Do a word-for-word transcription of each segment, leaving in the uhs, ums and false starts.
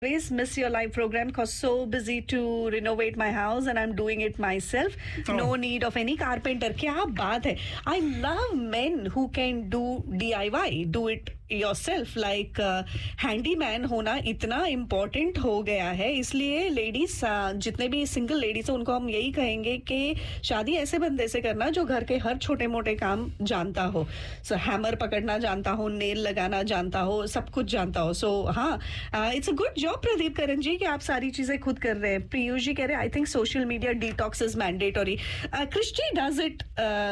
always miss your live program because so busy to renovate my house and I'm doing it myself. Oh. No need of any carpenter. क्या बात है? I love men who can do D I Y, do it yourself. Like uh, handyman होना इतना important हो गया है, इसलिए ladies uh, जितने भी single ladies हैं उनको हम यही कहेंगे कि शादी ऐसे बंदे से करना जो घर के हर छोटे मोटे काम जानता हो. So hammer पकड़ना जानता हो, nail लगाना जानता हो, सब कुछ जानता हो. So हाँ, uh, it's a good job Pradeep करन जी कि आप सारी चीजें खुद कर रहे हैं. पीयूष जी कह रहे हैं I think social media detox is mandatory. Krrish ji does it,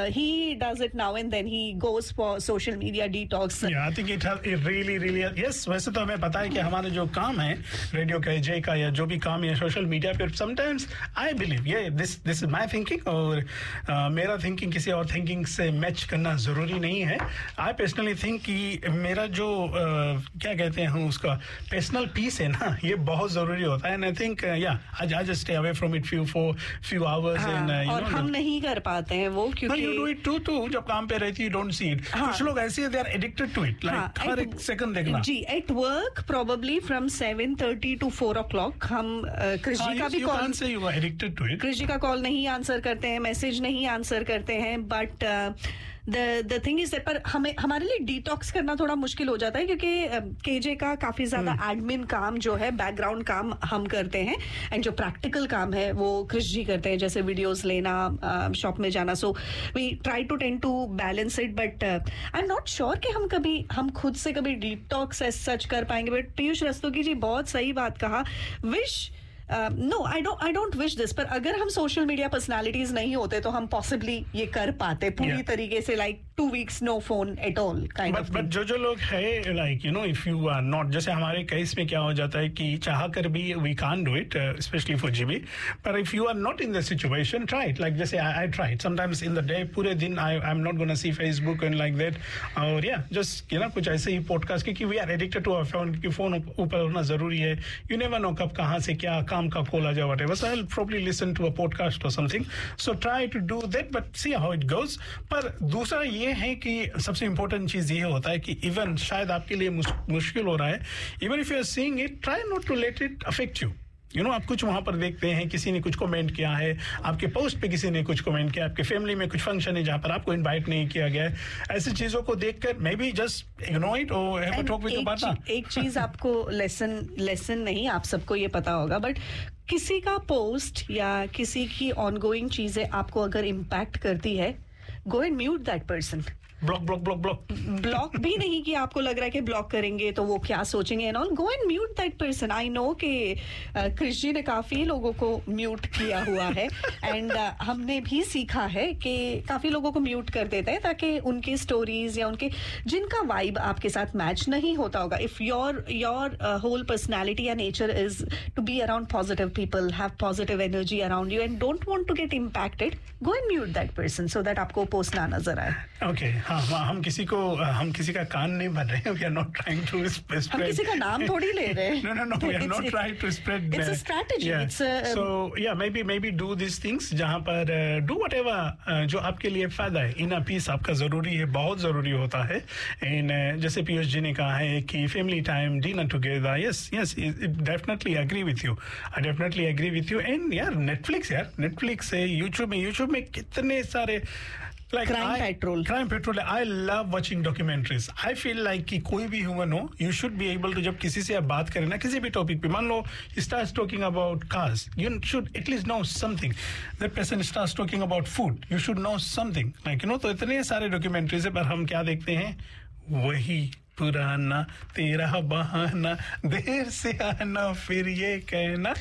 he does it now and then he goes for social media detox. या I think it it really really yes. वैसे तो हमें पता है कि हमारे जो काम है रेडियो का, जे का, या जो भी काम है सोशल मीडिया पे, समटाइम्स आई बिलीव ये this this is my thinking और uh, मेरा थिंकिंग किसी और थिंकिंग से मैच करना जरूरी नहीं है. आई पर्सनली थिंक कि मेरा जो uh, क्या कहते हैं उसका पर्सनल पीस है ना, ये बहुत जरूरी होता है. एंड आई थिंक या आई I just stay away from it few for few hours and you know. और हम नहीं कर पाते हैं वो क्योंकि you do it to to जब काम पे रहती है, डोंट सी इट. कुछ लोग ऐसे they are addicted to it, like हर एक सेकंड देखना. जी, at work probably from seven thirty two four O clock हम क्रिश जी का भी कॉल से you are addicted to it. Krrish जी का कॉल नहीं आंसर करते हैं, मैसेज नहीं आंसर करते हैं, but the the thing is पर हमें हमारे लिए डिटॉक्स करना थोड़ा मुश्किल हो जाता है क्योंकि केजे का काफी ज्यादा एडमिन काम जो है, बैकग्राउंड काम हम करते हैं एंड जो प्रैक्टिकल काम है वो क्रिश जी करते हैं, जैसे वीडियोस लेना, शॉप में जाना. So we try to tend to balance it, but I am not sure कि हम कभी हम खुद से कभी डिटॉक्स एज सच कर पाएंगे. बट पीयूष रस्तोगी जी बहुत सही बात कहा. Wish no I don't I don't wish this, पर अगर हम सोशल मीडिया पर्सनालिटीज नहीं होते तो हम पॉसिबली ये कर पाते पूरी yeah. तरीके से, like two weeks no phone at all kind of. But जो जो लोग है like you know if you are not, जैसे हमारे केस में क्या हो जाता है कि चाह कर भी we can't do it, specially for GB. पर if you are not in the situation, try it. Like जैसे I try it sometimes in the day, पूरे दिन आई I am not gonna see Facebook and like that. और या just you know कुछ ऐसे ही podcast, क्योंकि we are addicted to our phone, कि phone ऊपर होना जरूरी है. यू नेवर नो कब कहाँ से क्या काम का खोला जाए. Whatever, so I'll probably listen to a podcast or something. So try to do that, but see how it goes. पर दूसरा ये है कि सबसे important चीज ये होता है कि even शायद आपके लिए मुश्किल हो रहा है, even if you are seeing it, try not to let it affect you. You know आप कुछ वहां पर देखते हैं, किसी ने कुछ कमेंट किया है, आपके पोस्ट पे किसी ने कुछ कमेंट किया, आपके फैमिली में कुछ फंक्शन है जहां पर आपको इनवाइट नहीं किया गया है, ऐसी चीजों को देखकर may be just ignore it और have a talk with your partner. एक चीज आपको लेसन लेसन नहीं, आप सबको ये पता होगा, बट किसी का पोस्ट या किसी की ऑनगोइंग चीजें आपको अगर इम्पैक्ट करती है, go and mute that person. Block block block block block भी नहीं कि आपको लग रहा है कि ब्लॉक करेंगे तो वो क्या सोचेंगे and all. Go and mute that person. I know कि क्रिश जी ने काफी लोगों को म्यूट किया हुआ है एंड uh, हमने भी सीखा है कि काफी लोगों को म्यूट कर देते हैं ताकि उनकी स्टोरीज या उनके जिनका वाइब आपके साथ मैच नहीं होता होगा. If your your whole personality या nature is to be around positive people, have positive energy around you and don't want to get impacted, go and mute that person so that आपको post ना नजर आए. Okay हाँ, हम किसी को हम किसी का कान नहीं भर रहे हैं. We are not trying to spread, हम किसी का नाम थोड़ी ले रहे हैं. No no no we are not trying to spread. It's a strategy. It's so या may be may be do this things जहां पर डू व्हाटएवर जो आपके लिए फायदा है. इनर पीस आपका जरूरी है, बहुत जरूरी होता है. एंड uh, जैसे पीयूष जी ने कहा है कि family time, dinner together, yes yes definitely agree with you. I definitely agree with you. And यार नेटफ्लिक्स, यार नेटफ्लिक्स है, यूट्यूब में यूट्यूब में कितने सारे like crime I, petrol crime petrol I love watching documentaries. I feel like कि कोई भी ह्यूमन हो, you should be able to, जब किसी से आप बात करें ना किसी भी टॉपिक पे, मान लो he starts talking about cars, you should at least know something. That person starts talking about food, you should know something, like you know. तो इतने सारे डॉक्यूमेंट्रीज है, पर हम क्या देखते हैं, वही पुराना तेरा बहाना, देर से आना फिर ये कहना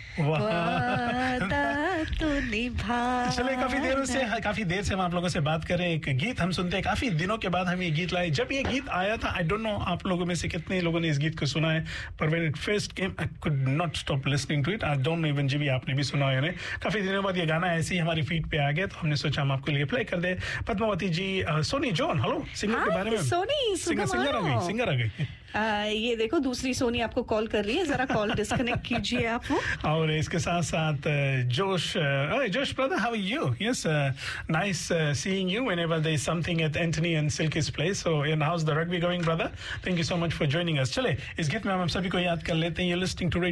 तो निभा. चले काफी देर से काफी देर से हम आप लोगों से बात करें. एक गीत हम सुनते हैं, काफी दिनों के बाद हम ये गीत लाए. जब ये गीत आया था, आई डोंट नो आप लोगों में से कितने लोगों ने इस गीत को सुना है, पर when it first came I could not stop listening to it. I don't know even जी भी आपने भी सुना है. काफी दिनों बाद ये गाना ऐसे ही हमारी फीड पे आ गया, तो हमने सोचा हम आपके लिए प्ले कर दे. पद्मावती जी, सोनी जॉन, हेलो. सिंगर के बारे में, सोनी सिंगर सिंगर आ गई सिंगर आ गई आ, ये देखो दूसरी सोनी आपको कॉल कर रही है, जरा कॉल डिस्कनेक्ट कीजिए आप वो. और इसके साथ साथ जोश, जोश brother, how are you? Yes, nice seeing you whenever there is something eight Anthony and सिल्की's place. So and house the rugby going brother? Thank you so much for joining us. चले इस गीत में हम सभी को याद कर लेते हैं. You listening to